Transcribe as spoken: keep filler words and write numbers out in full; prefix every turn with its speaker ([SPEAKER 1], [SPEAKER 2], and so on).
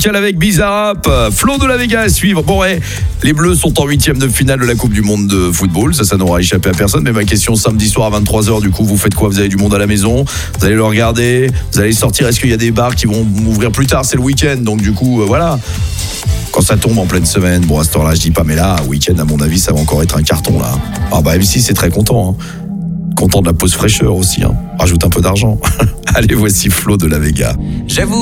[SPEAKER 1] Cal avec Bizarrap, Flo de la Vega à suivre. Bon ouais, les Bleus sont en huitième de finale de la Coupe du Monde de football. Ça, ça n'aura échappé à personne. Mais ma question, samedi soir à vingt-trois heures, du coup, vous faites quoi? Vous avez du monde à la maison? Vous allez le regarder? Vous allez sortir? Est-ce qu'il y a des bars qui vont ouvrir plus tard? C'est le week-end, donc du coup, euh, voilà. Quand ça tombe en pleine semaine, bon à ce temps-là, je dis pas, mais là, week-end, à mon avis, ça va encore être un carton là. Ah bah M six c'est très content. Hein. Content de la pause fraîcheur aussi. Hein. Rajoute un peu d'argent. Allez, voici Flo de la Vega.
[SPEAKER 2] J'avoue.